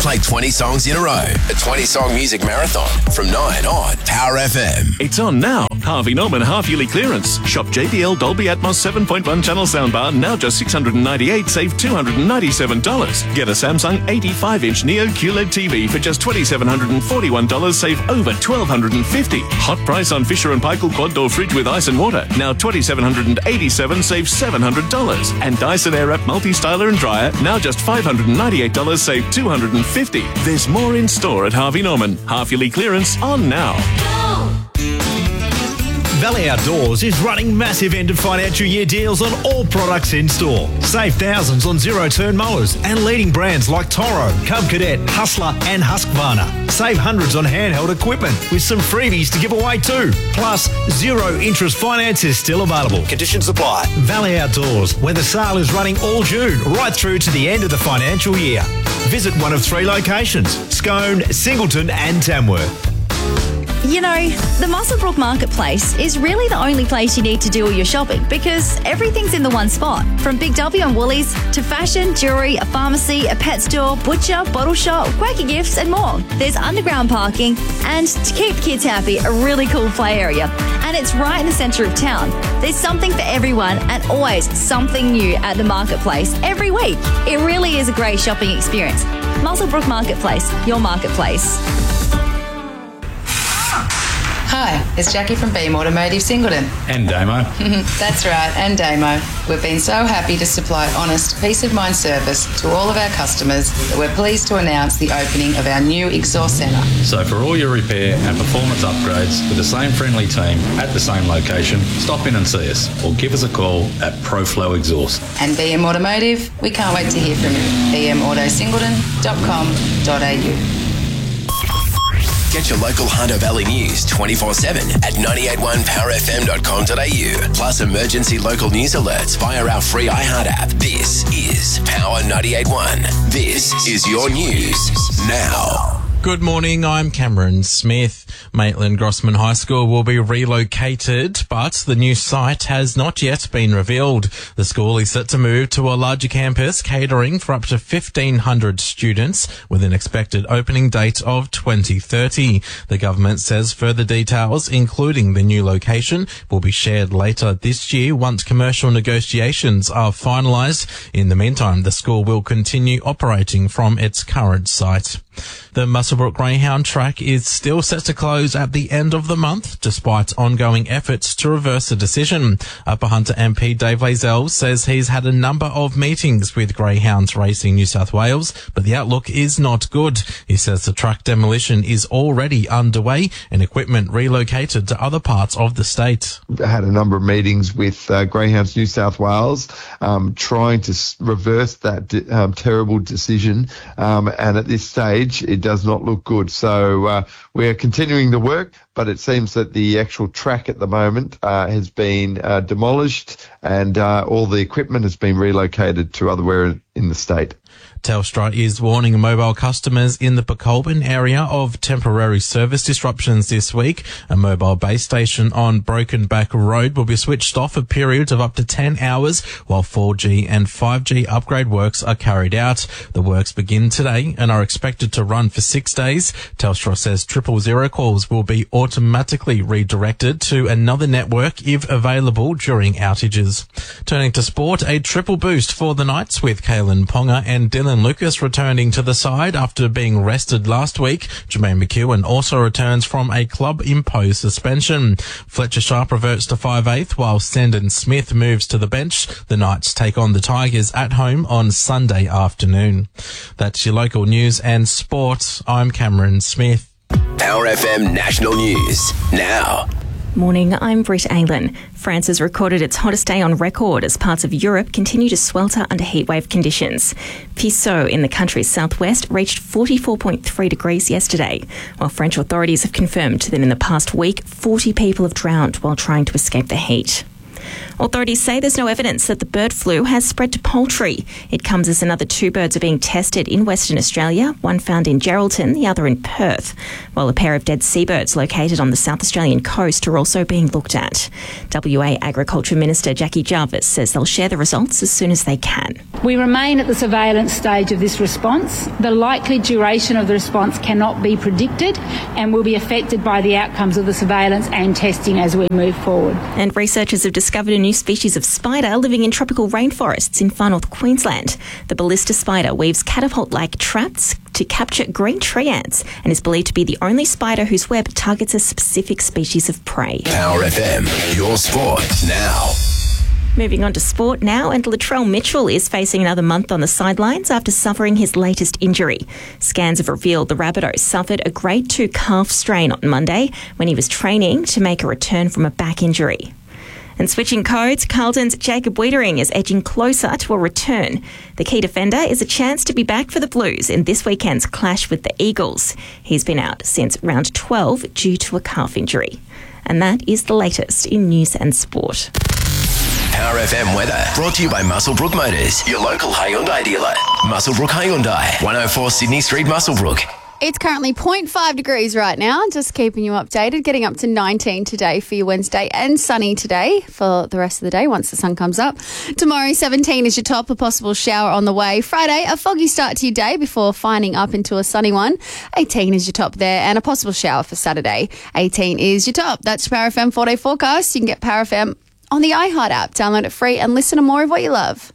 Play 20 songs in a row. A 20-song music marathon from 9 on Power FM. It's on now. Harvey Norman half-yearly clearance. Shop JBL Dolby Atmos 7.1 channel soundbar, now just $698, save $297. Get a Samsung 85-inch Neo QLED TV for just $2,741, save over $1,250. Hot price on Fisher & Paykel quad door fridge with ice and water, now $2,787, save $700. And Dyson Airwrap multi-styler and dryer, now just $598, save $250. There's more in store at Harvey Norman. Half-yearly clearance on now. Valley Outdoors is running massive end of financial year deals on all products in store. Save thousands on zero-turn mowers and leading brands like Toro, Cub Cadet, Hustler and Husqvarna. Save hundreds on handheld equipment with some freebies to give away too. Plus, zero interest finance is still available. Conditions apply. Valley Outdoors, where the sale is running all June, right through to the end of the financial year. Visit one of 3 locations: Scone, Singleton and Tamworth. You know, the Muswellbrook Marketplace is really the only place you need to do all your shopping because everything's in the one spot. From Big W and Woolies to fashion, jewellery, a pharmacy, a pet store, butcher, bottle shop, quirky gifts and more. There's underground parking and, to keep kids happy, a really cool play area. And it's right in the centre of town. There's something for everyone and always something new at the Marketplace every week. It really is a great shopping experience. Muswellbrook Marketplace, your marketplace. Hi, it's Jackie from Beam Automotive Singleton. And Damo. That's right, and Damo. We've been so happy to supply honest, peace of mind service to all of our customers that we're pleased to announce the opening of our new exhaust centre. So for all your repair and performance upgrades with the same friendly team at the same location, stop in and see us or give us a call at ProFlow Exhaust. And BM Automotive, we can't wait to hear from you. bmautosingleton.com.au. Get your local Hunter Valley news 24/7 at 981powerfm.com.au. Plus emergency local news alerts via our free iHeart app. This is Power 98.1. This is your news now. Good morning, I'm Cameron Smith. Maitland Grossman High School will be relocated, but the new site has not yet been revealed. The school is set to move to a larger campus catering for up to 1,500 students with an expected opening date of 2030. The government says further details, including the new location, will be shared later this year once commercial negotiations are finalised. In the meantime, the school will continue operating from its current site. The Muswellbrook Greyhound track is still set to close at the end of the month, despite ongoing efforts to reverse the decision. Upper Hunter MP Dave Lazell says he's had a number of meetings with Greyhounds Racing New South Wales, but the outlook is not good. He says the track demolition is already underway and equipment relocated to other parts of the state. I had a number of meetings with Greyhounds New South Wales, trying to reverse that terrible decision, and at this stage it does not look good. So we're continuing the work, but it seems that the actual track at the moment has been demolished and all the equipment has been relocated to otherwhere in the state. Telstra is warning mobile customers in the Pacolbin area of temporary service disruptions this week. A mobile base station on Broken Back Road will be switched off for periods of up to 10 hours while 4G and 5G upgrade works are carried out. The works begin today and are expected to run for 6 days. Telstra says 000 calls will be automatically redirected to another network if available during outages. Turning to sport, a triple boost for the Knights with Kalen Ponga and Dylan Lucas returning to the side after being rested last week. Jermaine McEwen also returns from a club-imposed suspension. Fletcher Sharp reverts to 5/8 while Sandon Smith moves to the bench. The Knights take on the Tigers at home on Sunday afternoon. That's your local news and sport. I'm Cameron Smith. Power FM National News now. Morning, I'm Britt Aylan. France has recorded its hottest day on record as parts of Europe continue to swelter under heatwave conditions. Puiseux in the country's southwest reached 44.3 degrees yesterday, while French authorities have confirmed that in the past week, 40 people have drowned while trying to escape the heat. Authorities say there's no evidence that the bird flu has spread to poultry. It comes as another 2 birds are being tested in Western Australia, one found in Geraldton, the other in Perth, while a pair of dead seabirds located on the South Australian coast are also being looked at. WA Agriculture Minister Jackie Jarvis says they'll share the results as soon as they can. We remain at the surveillance stage of this response. The likely duration of the response cannot be predicted and will be affected by the outcomes of the surveillance and testing as we move forward. And researchers have discovered a new species of spider living in tropical rainforests in far north Queensland. The ballista spider weaves catapult-like traps to capture green tree ants and is believed to be the only spider whose web targets a specific species of prey. Power FM, your sport now. Moving on to sport now, and Latrell Mitchell is facing another month on the sidelines after suffering his latest injury. Scans have revealed the Rabbitoh suffered a grade 2 calf strain on Monday when he was training to make a return from a back injury. And switching codes, Carlton's Jacob Wiedering is edging closer to a return. The key defender is a chance to be back for the Blues in this weekend's clash with the Eagles. He's been out since round 12 due to a calf injury. And that is the latest in news and sport. Power FM weather brought to you by Muswellbrook Motors, your local Hyundai dealer. Muswellbrook Hyundai, 104 Sydney Street, Muswellbrook. It's currently 0.5 degrees right now, just keeping you updated, getting up to 19 today for your Wednesday and sunny today for the rest of the day once the sun comes up. Tomorrow, 17 is your top, a possible shower on the way. Friday, a foggy start to your day before finding up into a sunny one. 18 is your top there and a possible shower for Saturday. 18 is your top. That's Power FM 4-day forecast. You can get Power FM on the iHeart app. Download it free and listen to more of what you love.